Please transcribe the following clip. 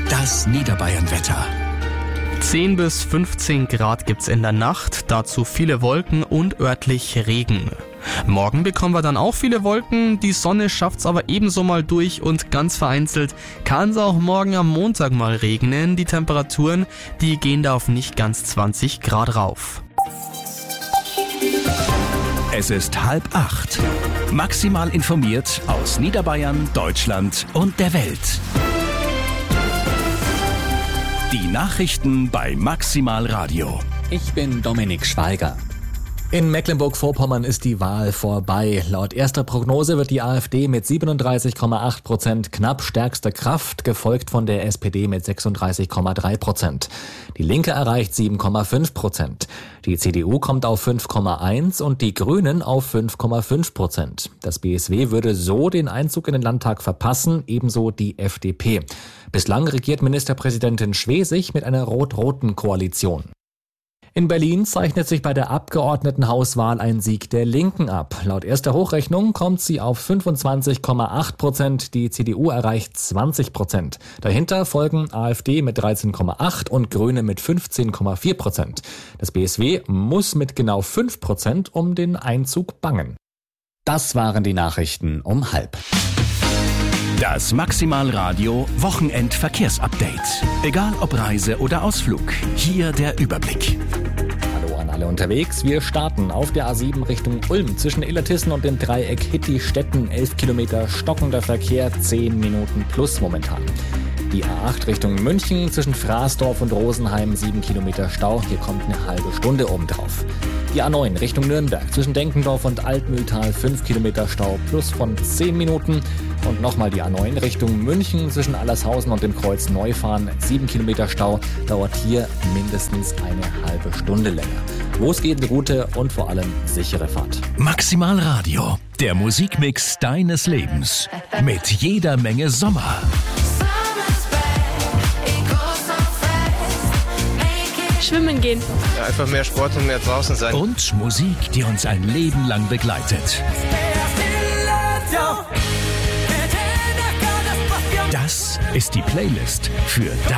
Das Niederbayern-Wetter. 10 bis 15 Grad gibt's in der Nacht, dazu viele Wolken und örtlich Regen. Morgen bekommen wir dann auch viele Wolken, die Sonne schafft's aber ebenso mal durch und ganz vereinzelt kann es auch morgen am Montag mal regnen. Die Temperaturen, die gehen da auf nicht ganz 20 Grad rauf. Es ist 7:30. Maximal informiert aus Niederbayern, Deutschland und der Welt. Die Nachrichten bei Maximal Radio. Ich bin Dominik Schweiger. In Mecklenburg-Vorpommern ist die Wahl vorbei. Laut erster Prognose wird die AfD mit 37,8% knapp stärkste Kraft, gefolgt von der SPD mit 36,3%. Die Linke erreicht 7,5%. Die CDU kommt auf 5,1% und die Grünen auf 5,5%. Das BSW würde so den Einzug in den Landtag verpassen, ebenso die FDP. Bislang regiert Ministerpräsidentin Schwesig mit einer rot-roten Koalition. In Berlin zeichnet sich bei der Abgeordnetenhauswahl ein Sieg der Linken ab. Laut erster Hochrechnung kommt sie auf 25,8%, die CDU erreicht 20%. Dahinter folgen AfD mit 13,8% und Grüne mit 15,4%. Das BSW muss mit genau 5% um den Einzug bangen. Das waren die Nachrichten um 7:30. Das Maximal Radio Wochenend-Verkehrsupdate. Egal ob Reise oder Ausflug, hier der Überblick. Hallo an alle unterwegs. Wir starten auf der A7 Richtung Ulm zwischen Illertissen und dem Dreieck Hitti-Stetten. 11 Kilometer stockender Verkehr, 10 Minuten plus momentan. Die A8 Richtung München zwischen Fraßdorf und Rosenheim, 7 Kilometer Stau. Hier kommt eine halbe Stunde obendrauf. Die A9 Richtung Nürnberg zwischen Denkendorf und Altmühltal, 5 Kilometer Stau plus von 10 Minuten. Und nochmal die A9 Richtung München zwischen Allershausen und dem Kreuz Neufahren, 7 Kilometer Stau, dauert hier mindestens eine halbe Stunde länger. Losgehende Route und vor allem sichere Fahrt. Maximal Radio, der Musikmix deines Lebens. Mit jeder Menge Sommer. Schwimmen gehen. Ja, einfach mehr Sport und mehr draußen sein. Und Musik, die uns ein Leben lang begleitet. Das ist die Playlist für